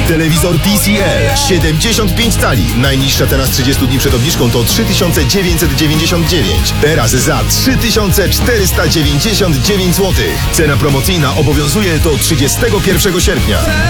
Telewizor TCL 75 cali. Najniższa cena z 30 dni przed obniżką to 3999. Teraz za 3499 zł. Cena promocyjna obowiązuje do 31 sierpnia.